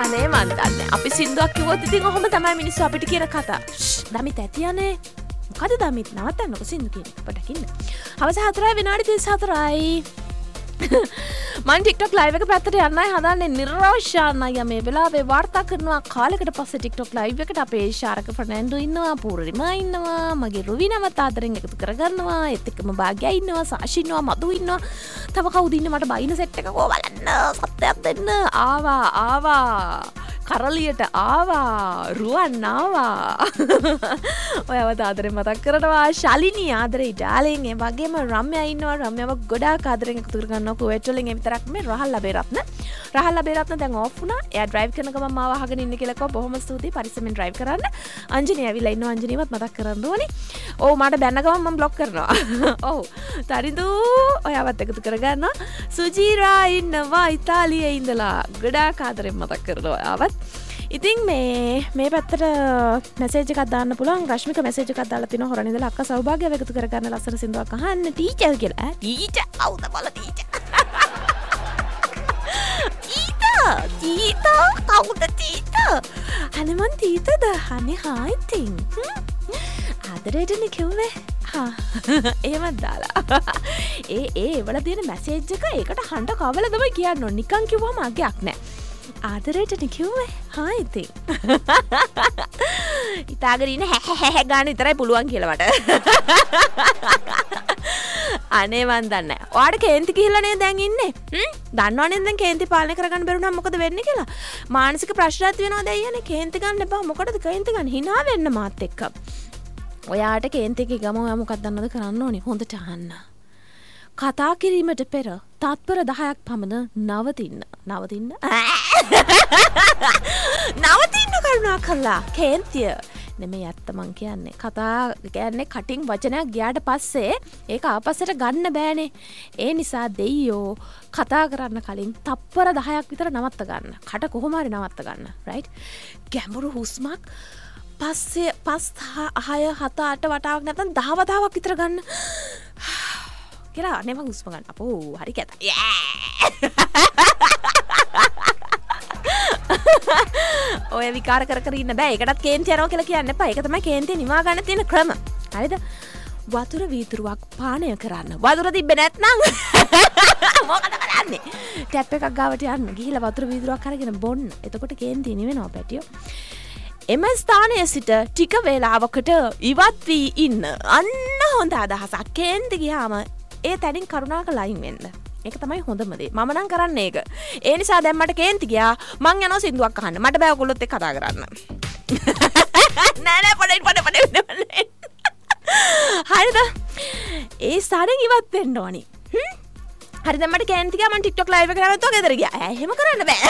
අනේ මන් දන්නේ. අපි සින්දුවක් කිව්වොත් ඉතින් ඔහොම තමයි මිනිස්සු අපිට කියන කතා. දමිත ඇතියනේ. මොකද දමිත නවත්තන්නකො සින්දු කියන එක පොඩ්ඩක් ඉන්න. හවස 4 විනාඩි 34යි. මම TikTok live එක පැත්තට යන්නයි හදන්නේ නිර්වශ්‍යන්නයි මේ වෙලාවේ වාර්තා කරනවා කාලයකට පස්සේ TikTok live එකට අපේ ශාරක ෆර්නැන්ඩෝ ඉන්නවා පූර්ණිමා ඉන්නවා මගේ රුවිනවත් ආදරෙන් එකතු කරගන්නවා ඒත් එක්කම භාග්‍යයි ඉන්නවා සාෂි ඉන්නවා මදු ඉන්නවා තව කවුද ඉන්නේ මට බයින සෙට් එක කෝ බලන්න සත්‍යයක් දෙන්න ආවා කරලියට ආවා රුවන් ආවා ඔයව ආදරෙන් මතක් කරනවා ශාලිනී ආදරේ ඩාලින් ඒ වගේම රම්‍යා ඉන්නවා රම්‍යාව ගොඩාක් ආදරෙන් එකතු කරගන්නවා කුවේට් වලින් ඒ විතරක් මේ රහල් ලබේරත්න දැන් ඔෆ් වුණා එයා ඩ්‍රයිව් කරන ගමන් මාව අහගෙන ඉන්න කියලා කිව්වා බොහොම ස්තුතියි පරිස්සමෙන් ඩ්‍රයිව් කරන්න අංජනි ඇවිල්ලා ඉන්නවා අංජනිවත් මතක් කරන්න ඕනේ ඔව් මට බැන්න ගමන් මම බ්ලොක් කරනවා ඔව් තරිදු ඔයාවත් එකතු කරගන්නවා සුජීරා ඉන්නවා ඉතාලියේ ඉඳලා ගොඩාක් ආදරෙන් මතක් කරනවා ඔයාවත් ඉතින් මේ පැත්තට මැසේජ් එකක් දාන්න පුළුවන් රශ්මික මැසේජ් එකක් දාලා තිනවා හොරණ ඉඳලා අක්කා සෞභාග්‍යව එකතු කරගන්න ලස්සන සින්දුවක් අහන්න ටීචර් කියලා ටීචර් අවුද බල ටීචර් තීතා කවුද තීතා අනේ මන් තීතද අනේ හායි තින් ආදරේටනේ කිව්වේ එහෙමත් දාලා ඒ වල තියෙන මැසේජ් එක ඒකට හන්ට කවල තමයි කියන්න ඕන නිකන් කිව්වම අගයක් නෑ ආදරේටනේ කිව්වේ හායි ඉතින් ඉතාලගෙන ඉන්න හැහැ ගන්න විතරයි පුළුවන් කියලා මට අනේ මන් දන්නේ ඔයාට කේන්ති ගිහිල්ලා නේද දැන් ඉන්නේ දන්නවනේ දැන් කේන්ති පාලනය කරගන්න බැරුව නම් මොකද වෙන්නේ කියලා මානසික ප්‍රශ්නات වෙනවද අයියනේ කේන්ති ගන්න එපා මොකටද කේන්ති ගන්න hina වෙන්න මාත් එක්ක ඔයාට කේන්ති ගිගම ඔයා මොකක්ද දන්නවද කරන්න ඕනේ හොඳට අහන්න කතා කිරීමට පෙර තත්පර 10ක් පමණ නවතින්න කරුණා කළා කේන්තිය නෙමෙයි ඇත්ත මං කියන්නේ කතා කියන්නේ කටින් වචනයක් ගියාට පස්සේ ඒක ආපස්සට ගන්න බෑනේ ඒ නිසා දෙයියෝ කතා කරන්න කලින් තප්පර 10ක් විතර නවත්ත ගන්න කට කොහොම හරි නවත්ත ගන්න රයිට් ගැඹුරු හුස්මක් පස්සේ 5 6 7 8 වතාවක් නැත්නම් 10 වතාවක් විතර ගන්න කියලා අනේ මං හුස්ම ගන්න අපෝ හරි කැත ඔය විකාර කර ඉන්න බෑ ඒකටත් කේන්ති යනවා කියලා කියන්න එපා ඒක තමයි කේන්තිය නිවා ගන්න තියෙන ක්‍රම හරිද වතුර වීදුරුවක් පානය කරන්න වතුර තිබ්බේ නැත්නම් මොකද කරන්නේ ටැප් එකක් ගාවට යන්න ගිහිල්ලා වතුර වීදුරුවක් අරගෙන බොන්න එතකොට කේන්තිය නිවෙනවා පැටියෝ එම ස්ථානයේ සිට ටික වේලාවකට ඉවත් වී ඉන්න අන්න හොඳ අදහසක් කේන්ති ගියාම ඒ තැනින් කරුණාකර ලයින් වෙන්න ඒක තමයි හොඳම දේ මම නම් කරන්නේ ඒක ඒ නිසා දැන් මට කේන්ති ගියා මං යනවා සින්දුවක් අහන්න මට බෑ ඔයගොල්ලොත් එක්ක කතා කරන්න නෑ පොඩේ හරිද ඒ සාරෙන් ඉවත් වෙන්න ඕනි හරි දැන් මට කේන්ති ගියා මං TikTok live එක කරවත්වා ගෙදර ගියා එහෙම කරන්න බෑ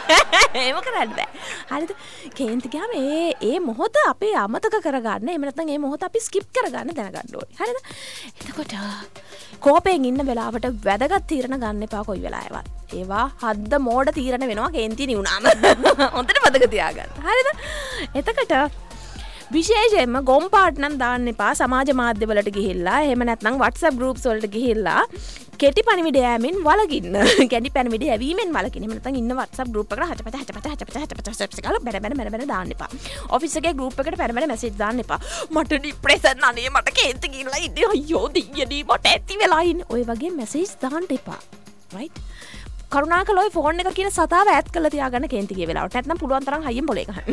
හරිද කේන්ති ගියාම ඒ මොහොත අපේ අමතක කරගන්න එහෙම නැත්නම් ඒ මොහොත අපි ස්කිප් කරගන්න දැනගන්න ඕනි හරිද එතකොට කෝපයෙන් ඉන්න වෙලාවට වැදගත් තීරණ ගන්න එපා කොයි වෙලාවෙවත්. ඒවා හද්ද මෝඩ තීරණ වෙනවා කේන්ති නිවුනාම. හොඳට මතක තියාගන්න. හරිද? එතකොට විශේෂයෙන්ම ගොම් පාට් නම් දාන්න එපා සමාජ මාධ්‍ය වලට ගිහිල්ලා එහෙම නැත්නම් WhatsApp groups වලට ගිහිල්ලා කෙටි පණිවිඩ යෑමෙන් වලකින්න. කෙටි පණිවිඩ යැවීමෙන් වලකින්න. එහෙම නැත්නම් ඉන්න WhatsApp group එකට හටපට කියලා බැන දාන්න එපා. ඔෆිස් එකේ group එකට බැන message දාන්න එපා. මට ડિප්‍රෙෂන් අනේ මට කේන්ති ගිහිල්ලා ඉන්නේ අයියෝ දෙයියනේ මට ඇති වෙලා ඉන්නේ. ඔය වගේ message දාන්න එපා. right? කරුණාකර ඔය ෆෝන් එක කියන සතාව ඈත් කරලා තියාගන්න කේන්ති ගිය වෙලාවට. නැත්නම් පුළුවන් තරම් හයියෙන් පොලේ ගහන්න.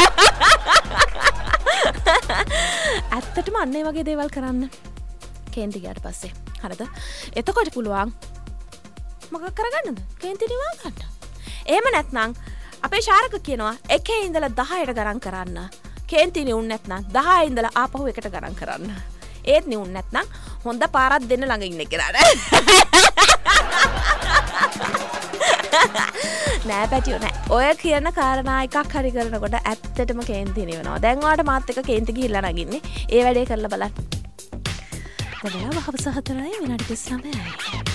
ඇත්තටම අන්න ඒ වගේ දේවල් කරන්න කේන්ති ගියාට පස්සේ හරිද එතකොට පුළුවන් මොකක් කරගන්නද කේන්ති නිවා ගන්න එහෙම නැත්නම් අපේ ශාරක කියනවා 1 ඉඳලා 10ට ගණන් කරන්න කේන්ති නිවුන් නැත්නම් 10 ඉඳලා ආපහු 1ට ගණන් කරන්න ඒත් නිවුන් නැත්නම් හොඳ පාරක් දෙන්න ළඟ ඉන්න කියලා නෑ පැටියෝ නෑ ඔය කියන කාරණා එකක් හරි කරනකොට ඇත්තටම කේන්ති නිවෙනවා දැන් ඔයාලට මාත් එක්ක කේන්ති ගිහිල්ලා නගින්නේ ඒ වැඩේ කරලා බලන්න දැන් හවස 4යි විනාඩි 39යි